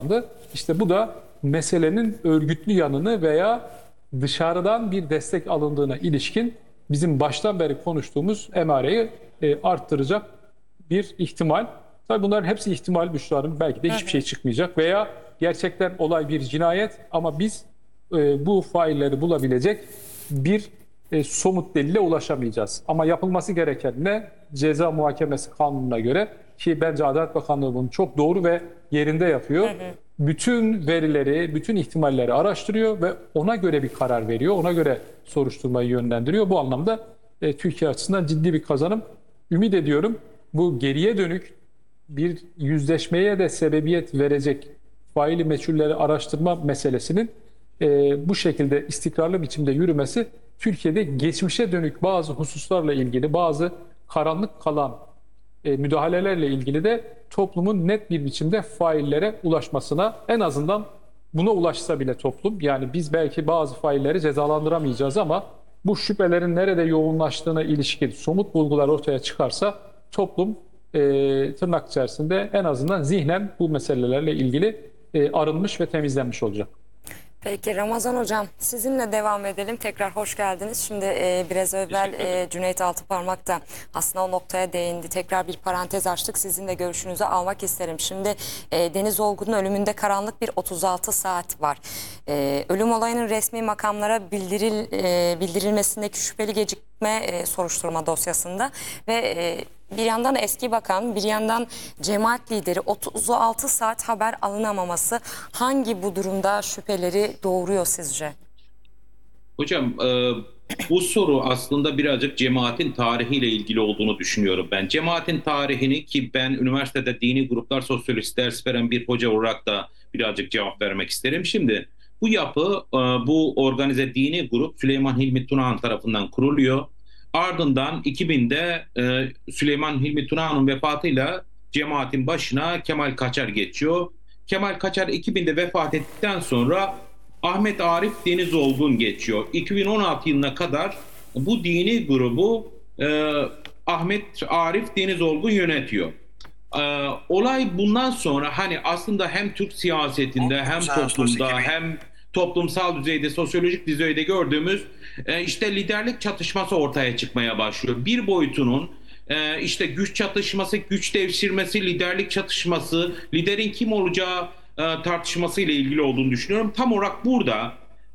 İşte bu da meselenin örgütlü yanını veya dışarıdan bir destek alındığına ilişkin bizim baştan beri konuştuğumuz emareyi arttıracak bir ihtimal. Tabii bunların hepsi ihtimal Büşra'nın. Belki de hiçbir şey çıkmayacak veya gerçekten olay bir cinayet ama biz bu failleri bulabilecek bir somut delile ulaşamayacağız. Ama yapılması gereken ne? Ceza muhakemesi kanununa göre, ki bence Adalet Bakanlığı bunu çok doğru ve yerinde yapıyor. Bütün verileri, bütün ihtimalleri araştırıyor ve ona göre bir karar veriyor. Ona göre soruşturmayı yönlendiriyor. Bu anlamda Türkiye açısından ciddi bir kazanım. Ümit ediyorum bu geriye dönük bir yüzleşmeye de sebebiyet verecek faili meçhulleri araştırma meselesinin bu şekilde istikrarlı biçimde yürümesi, Türkiye'de geçmişe dönük bazı hususlarla ilgili, bazı karanlık kalan müdahalelerle ilgili de toplumun net bir biçimde faillere ulaşmasına, en azından buna ulaşsa bile toplum, yani biz belki bazı failleri cezalandıramayacağız ama bu şüphelerin nerede yoğunlaştığına ilişkin somut bulgular ortaya çıkarsa toplum tırnak içerisinde en azından zihnen bu meselelerle ilgili arınmış ve temizlenmiş olacak. Peki Ramazan Hocam, sizinle devam edelim. Tekrar hoş geldiniz. Şimdi biraz evvel Cüneyt Altıparmak da aslında o noktaya değindi. Tekrar bir parantez açtık. Sizin de görüşünüzü almak isterim. Şimdi Deniz Olgun'un ölümünde karanlık bir 36 saat var. Ölüm olayının resmi makamlara bildirilmesindeki şüpheli gecikme soruşturma dosyasında ve bir yandan eski bakan, bir yandan cemaat lideri 36 saat haber alınamaması hangi bu durumda şüpheleri doğuruyor sizce? Hocam bu soru aslında birazcık cemaatin tarihiyle ilgili olduğunu düşünüyorum ben. Cemaatin tarihini, ki ben üniversitede dini gruplar sosyolojisi ders veren bir hoca olarak da birazcık cevap vermek isterim. Şimdi bu yapı, bu organize dini grup Süleyman Hilmi Tunahan tarafından kuruluyor. Ardından 2000'de Süleyman Hilmi Tunahan'ın vefatıyla cemaatin başına Kemal Kaçar geçiyor. Kemal Kaçar 2000'de vefat ettikten sonra Ahmet Arif Deniz Olgun geçiyor. 2016 yılına kadar bu dini grubu Ahmet Arif Deniz Olgun yönetiyor. Olay bundan sonra hani aslında hem Türk siyasetinde hem toplumda hem toplumsal düzeyde, sosyolojik düzeyde gördüğümüz işte liderlik çatışması ortaya çıkmaya başlıyor. Bir boyutunun işte güç çatışması, güç devşirmesi, liderlik çatışması, liderin kim olacağı tartışması ile ilgili olduğunu düşünüyorum. Tam olarak burada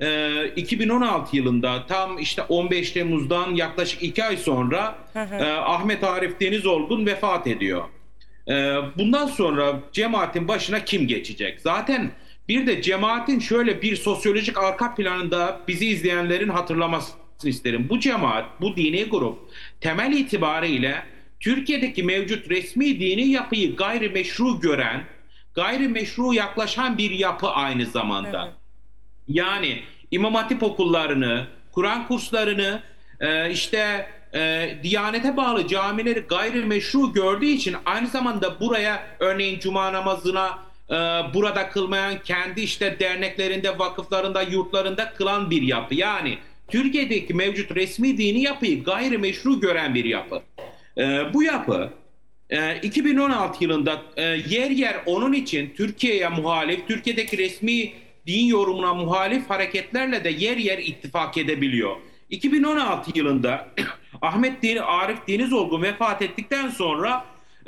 2016 yılında tam işte 15 Temmuz'dan yaklaşık 2 ay sonra Ahmet Arif Deniz Olgun vefat ediyor. Bundan sonra cemaatin başına kim geçecek? Zaten bir de cemaatin şöyle bir sosyolojik arka planında bizi izleyenlerin hatırlamasını isterim. Bu cemaat, bu dini grup temel itibariyle Türkiye'deki mevcut resmi dini yapıyı gayrimeşru gören, gayrimeşru yaklaşan bir yapı aynı zamanda. Evet. Yani İmam Hatip okullarını, Kur'an kurslarını, Diyanete bağlı camileri gayrimeşru gördüğü için aynı zamanda buraya örneğin cuma namazına burada kılmayan, kendi işte derneklerinde, vakıflarında, yurtlarında kılan bir yapı. Yani Türkiye'deki mevcut resmi dini yapıyı gayrimeşru gören bir yapı. Bu yapı 2016 yılında yer yer onun için Türkiye'ye muhalif, Türkiye'deki resmi din yorumuna muhalif hareketlerle de yer yer ittifak edebiliyor. 2016 yılında Ahmet Arif Deniz Olgun vefat ettikten sonra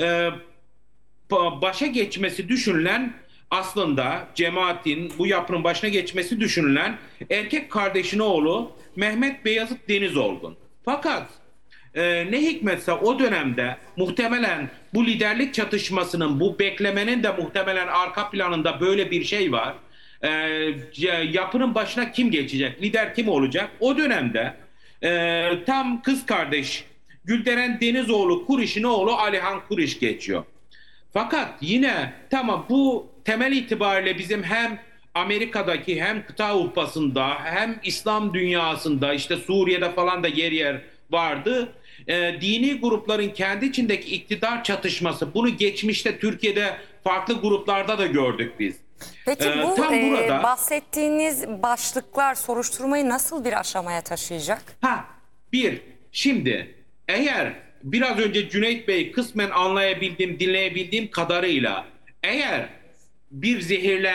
başa geçmesi düşünülen, aslında cemaatin bu yapının başına geçmesi düşünülen erkek kardeşinin oğlu Mehmet Beyazıt Deniz Olgun. Fakat ne hikmetse o dönemde muhtemelen bu liderlik çatışmasının, bu beklemenin de muhtemelen arka planında böyle bir şey var. Yapının başına kim geçecek, lider kim olacak? O dönemde tam kız kardeş Gülderen Denizoğlu Kuriş'in oğlu Alihan Kuriş geçiyor. Fakat yine tamam, bu temel itibariyle bizim hem Amerika'daki hem kıta Avrupa'sında hem İslam dünyasında, işte Suriye'de falan da yer yer vardı. Dini grupların kendi içindeki iktidar çatışması, bunu geçmişte Türkiye'de farklı gruplarda da gördük biz. Peki bu burada bahsettiğiniz başlıklar soruşturmayı nasıl bir aşamaya taşıyacak? Şimdi eğer biraz önce Cüneyt Bey kısmen anlayabildiğim, dinleyebildiğim kadarıyla eğer bir zehirlenme